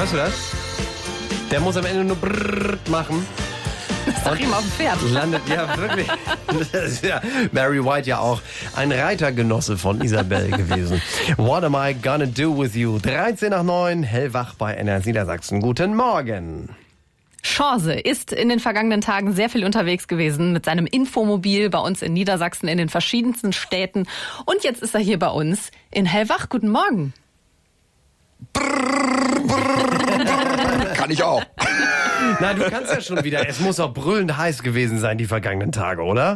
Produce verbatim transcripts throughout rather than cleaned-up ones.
Hörst du das? Der muss am Ende nur brrrr machen. Sag ihm auf dem Pferd. Landet, ja, wirklich. Das ist ja Barry White ja auch ein Reitergenosse von Isabel gewesen. What am I gonna do with you? dreizehn nach neun, hellwach bei N R Niedersachsen. Guten Morgen. Chance ist in den vergangenen Tagen sehr viel unterwegs gewesen mit seinem Infomobil bei uns in Niedersachsen in den verschiedensten Städten. Und jetzt ist er hier bei uns in Hellwach. Guten Morgen. Brrr, brrr. Kann ich auch. Na, du kannst ja schon wieder. Es muss auch brüllend heiß gewesen sein die vergangenen Tage, oder?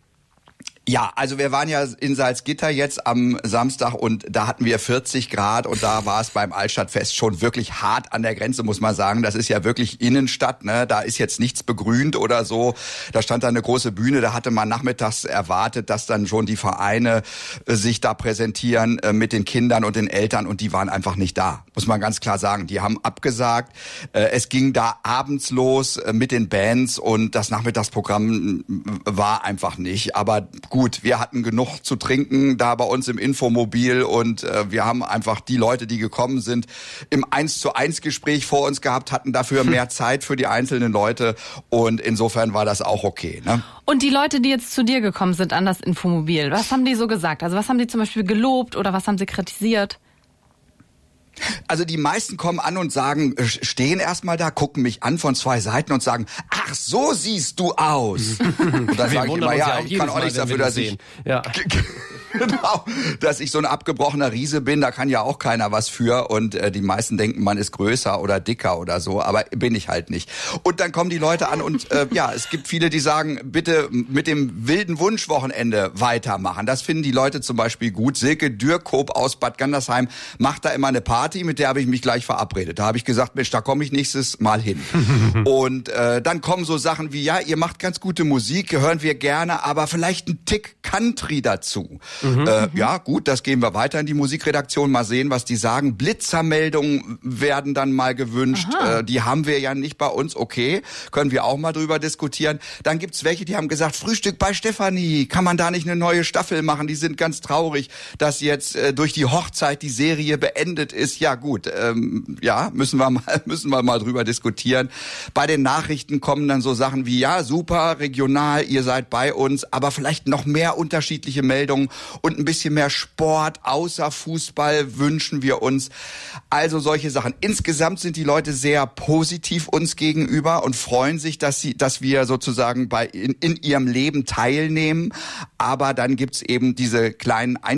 Ja, also wir waren ja in Salzgitter jetzt am Samstag und da hatten wir vierzig Grad und da war es beim Altstadtfest schon wirklich hart an der Grenze, muss man sagen. Das ist ja wirklich Innenstadt, ne? Da ist jetzt nichts begrünt oder so. Da stand da eine große Bühne, da hatte man nachmittags erwartet, dass dann schon die Vereine äh, sich da präsentieren äh, mit den Kindern und den Eltern und die waren einfach nicht da, muss man ganz klar sagen. Die haben abgesagt. Äh, es ging da abends los äh, mit den Bands und das Nachmittagsprogramm war einfach nicht, aber gut. Gut, wir hatten genug zu trinken da bei uns im Infomobil und äh, wir haben einfach die Leute, die gekommen sind, im eins zu eins Gespräch vor uns gehabt, hatten dafür mehr Zeit für die einzelnen Leute und insofern war das auch okay. Ne? Und die Leute, die jetzt zu dir gekommen sind an das Infomobil, was haben die so gesagt? Also was haben die zum Beispiel gelobt oder was haben sie kritisiert? Also die meisten kommen an und sagen, stehen erstmal da, gucken mich an von zwei Seiten und sagen, ach, so siehst du aus. Und dann sage ich immer, ja, ich kann auch nichts dafür, dass ich, ja. Genau, dass ich so ein abgebrochener Riese bin, da kann ja auch keiner was für und äh, die meisten denken, man ist größer oder dicker oder so, aber bin ich halt nicht. Und dann kommen die Leute an und äh, ja, es gibt viele, die sagen, bitte mit dem wilden Wunschwochenende weitermachen. Das finden die Leute zum Beispiel gut. Silke Dürkop aus Bad Gandersheim macht da immer eine Party, mit der habe ich mich gleich verabredet. Da habe ich gesagt, Mensch, da komme ich nächstes Mal hin. Und äh, dann kommen so Sachen wie, ja, ihr macht ganz gute Musik, hören wir gerne, aber vielleicht ein Tick Country dazu. Mhm. Äh, ja, gut, das gehen wir weiter in die Musikredaktion, mal sehen, was die sagen. Blitzermeldungen werden dann mal gewünscht. Äh, die haben wir ja nicht bei uns, okay, können wir auch mal drüber diskutieren. Dann gibt's welche, die haben gesagt, Frühstück bei Stefanie, kann man da nicht eine neue Staffel machen? Die sind ganz traurig, dass jetzt äh, durch die Hochzeit die Serie beendet ist. Ja gut, ähm, ja, müssen wir mal müssen wir mal drüber diskutieren. Bei den Nachrichten kommen dann so Sachen wie, ja, super, regional, ihr seid bei uns, aber vielleicht noch mehr unterschiedliche Meldungen und ein bisschen mehr Sport außer Fußball wünschen wir uns. Also solche Sachen. Insgesamt sind die Leute sehr positiv uns gegenüber und freuen sich, dass sie, dass wir sozusagen bei in, in ihrem Leben teilnehmen. Aber dann gibt's eben diese kleinen